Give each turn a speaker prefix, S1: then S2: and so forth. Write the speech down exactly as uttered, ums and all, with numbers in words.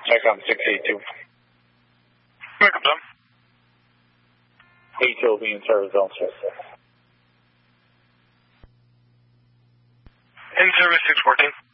S1: Check on six eight two.
S2: Wake up, Tom.
S1: eight two will be in service, don't stress.
S2: In service six fourteen.